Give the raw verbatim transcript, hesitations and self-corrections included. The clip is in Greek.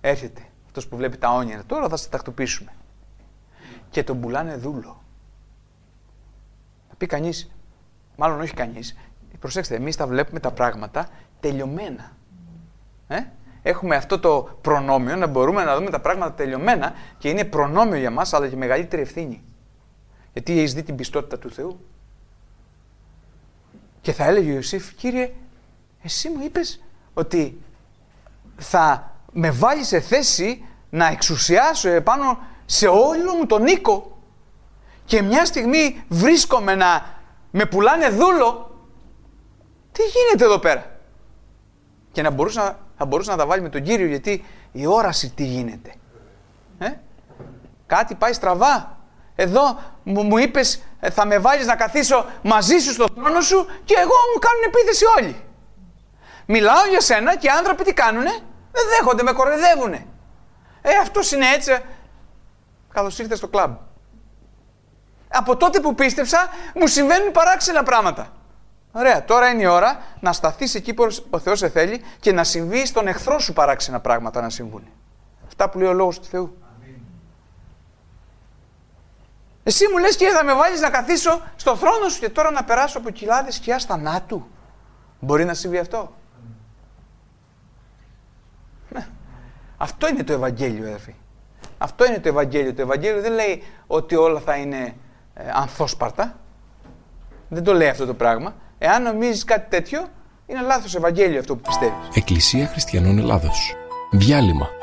έρχεται αυτός που βλέπει τα όνειρα. Τώρα θα σε τακτοποιήσουμε. Και τον πουλάνε δούλο. Θα πει κανείς, μάλλον όχι κανείς, προσέξτε, εμείς τα βλέπουμε τα πράγματα τελειωμένα. Ε? Έχουμε αυτό το προνόμιο να μπορούμε να δούμε τα πράγματα τελειωμένα και είναι προνόμιο για μας, αλλά και μεγαλύτερη ευθύνη. Γιατί έχεις δει την πιστότητα του Θεού. Και θα έλεγε ο Ιωσήφ, Κύριε, εσύ μου είπες ότι θα με βάλει σε θέση να εξουσιάσω επάνω σε όλο μου τον οίκο και μια στιγμή βρίσκομαι να με πουλάνε δούλο. Τι γίνεται εδώ πέρα? Και να μπορούσε να, θα μπορούσε να τα βάλει με τον Κύριο, γιατί η όραση τι γίνεται. Ε? Κάτι πάει στραβά. Εδώ μου, μου είπες θα με βάλεις να καθίσω μαζί σου στο θρόνο σου και εγώ μου κάνουν επίθεση όλοι. Μιλάω για σένα και οι άνθρωποι τι κάνουνε? Δεν δέχονται, με κοροϊδεύουνε. Ε, αυτός είναι έτσι. Καλώς ήρθες στο κλαμπ. Από τότε που πίστεψα μου συμβαίνουν παράξενα πράγματα. Ωραία, τώρα είναι η ώρα να σταθείς εκεί που ο Θεός σε θέλει και να συμβεί στον εχθρό σου παράξενα πράγματα να συμβούν. Αυτά που λέει ο Λόγος του Θεού. Αμήν. Εσύ μου λες, Κύριε, θα με βάλεις να καθίσω στο θρόνο σου και τώρα να περάσω από κοιλάδες σκιάς θανάτου. Μπορεί να συμβεί αυτό? Ναι. Αυτό είναι το Ευαγγέλιο, αδερφοί. Αυτό είναι το Ευαγγέλιο. Το Ευαγγέλιο δεν λέει ότι όλα θα είναι ε, ανθόσπαρτα. Δεν το λέει αυτό το πράγμα. Εάν νομίζεις κάτι τέτοιο, είναι λάθος Ευαγγέλιο αυτό που πιστεύεις. Εκκλησία Χριστιανών Ελλάδος. Διάλειμμα.